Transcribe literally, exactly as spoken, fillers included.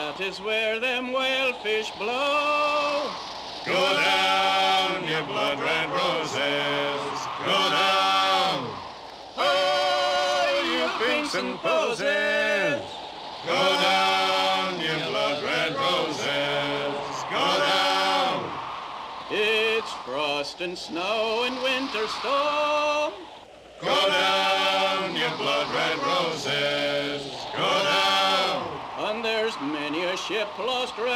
That is where them whalefish blow. Go down, you blood-red roses. Go down. Oh, you pinks and posies. Go down, you blood-red roses. Go down. It's frost and snow and winter storm. Go down, you blood-red roses. Go down. And there's many a ship lost.